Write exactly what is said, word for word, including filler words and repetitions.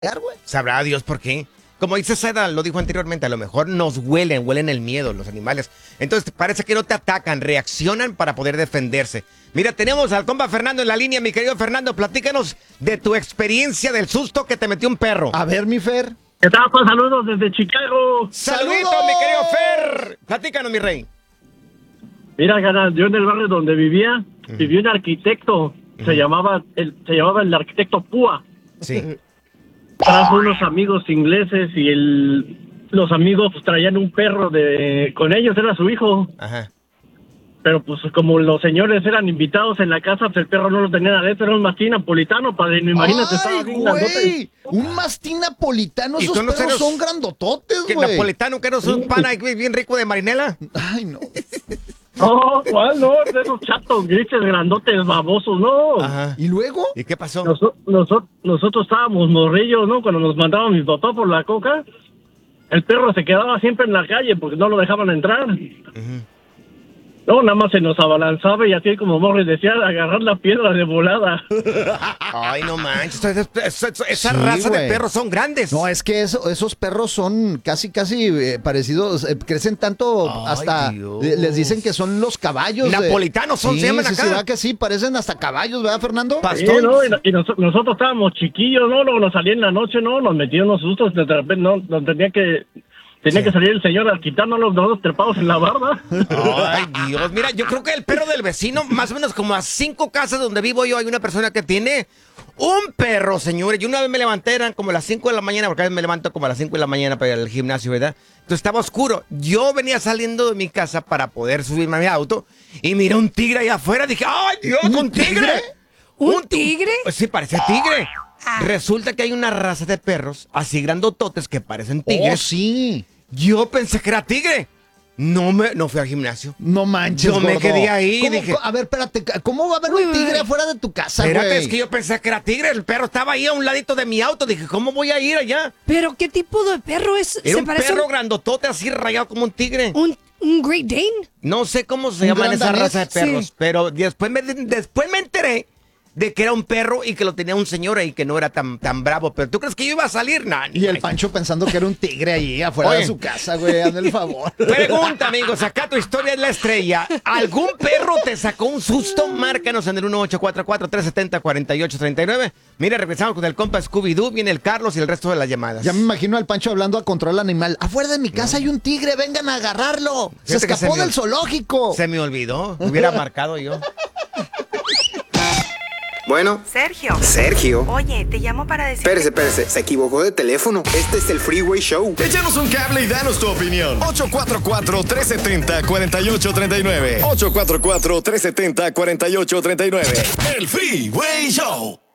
güey. Sabrá Dios por qué. Como dice Seda, lo dijo anteriormente, a lo mejor nos huelen, huelen el miedo los animales. Entonces parece que no te atacan, reaccionan para poder defenderse. Mira, tenemos al compa Fernando en la línea. Mi querido Fernando, platícanos de tu experiencia del susto que te metió un perro. A ver, mi Fer. ¿Qué tal? Pues saludos desde Chicago. ¡Saluditos, ¡Saludos! mi querido Fer! Platícanos, mi rey. Mira, cara, yo en el barrio donde vivía, uh-huh. vivía un arquitecto. Uh-huh. Se llamaba el, se llamaba el arquitecto Púa. Sí. Trajo unos amigos ingleses y el, los amigos pues, traían un perro de con ellos, era su hijo. Ajá. Pero pues como los señores eran invitados en la casa, pues el perro no lo tenían adentro, era un mastín napolitano, padrino, imagínate. ¡Ay, güey! Un mastín napolitano, esos perros eros, son grandototes, güey. ¿Qué napolitano, que no es un pana bien rico de marinela? Ay, no. No, ¿cuál no? De esos chatos, grises, grandotes, babosos, no. Ajá. ¿Y luego? ¿Y qué pasó? Nos, nos, nosotros estábamos morrillos, ¿no? Cuando nos mandaban mi papá por la coca, el perro se quedaba siempre en la calle porque no lo dejaban entrar. Uh-huh. No, nada más se nos abalanzaba y así como Morris decía, agarrar la piedra de volada. Ay, no manches, esa, esa, esa sí, raza wey. de perros son grandes. No, es que eso, esos perros son casi, casi eh, parecidos, eh, crecen tanto. Ay, hasta Dios. Les dicen que son los caballos. Napolitanos son, sí, se llaman sí, acá. Sí, ¿verdad que sí? Parecen hasta caballos, ¿verdad, Fernando? Sí, ¿no? Y, y nos, nosotros estábamos chiquillos, ¿no? Luego nos salía en la noche, ¿no? Nos metían unos sustos, de repente, no, nos tenía que... Tenía sí. que salir el señor a quitarnos los dos trepados en la barba. Ay, Dios. Mira, yo creo que el perro del vecino, más o menos como a cinco casas donde vivo yo, hay una persona que tiene un perro, señores. Yo una vez me levanté, eran como a las cinco de la mañana, porque a veces me levanto como a las cinco de la mañana para ir al gimnasio, ¿verdad? Entonces estaba oscuro. Yo venía saliendo de mi casa para poder subirme a mi auto y miré un tigre allá afuera. Dije, ¡ay, Dios, un tigre! ¿Un tigre? Sí, parece tigre. Ah. Resulta que hay una raza de perros así grandototes que parecen tigres. Oh, sí. Yo pensé que era tigre. No me, no fui al gimnasio. No manches, Yo me gordo. quedé ahí. ¿Cómo, dije, a ver, espérate, ¿cómo va a haber uy, un tigre uy. afuera de tu casa, güey? Espérate, es que yo pensé que era tigre. El perro estaba ahí a un ladito de mi auto. Dije, ¿cómo voy a ir allá? ¿Pero qué tipo de perro es? Era ¿Se un parece perro un... grandotote así rayado como un tigre. ¿Un, un Great Dane? No sé cómo se llaman esa raza de perros, sí. pero después me, después me enteré de que era un perro y que lo tenía un señor ahí que no era tan, tan bravo. Pero ¿tú crees que yo iba a salir? Nah, y el Pancho pensando que era un tigre ahí afuera Oye, de su casa, güey. Hazme el favor. Pregunta, amigos. Acá tu historia es la estrella. ¿Algún perro te sacó un susto? Márcanos en el uno ocho cuatro cuatro, tres siete cero, cuatro ocho tres nueve. Mira, regresamos con el compa Scooby-Doo. Viene el Carlos y el resto de las llamadas. Ya me imagino al Pancho hablando a control animal. Afuera de mi casa no. hay un tigre. Vengan a agarrarlo. Se Fíjate escapó se del zoológico. Se me olvidó. Me hubiera marcado yo. Bueno. Sergio. Sergio. Oye, te llamo para decir... Espérese, espérese. Se equivocó de teléfono. Este es el Freeway Show. Échanos un cable y danos tu opinión. ocho cuatro cuatro, tres siete cero, cuatro ocho tres nueve. ocho cuatro cuatro, tres siete cero, cuatro ocho tres nueve. El Freeway Show.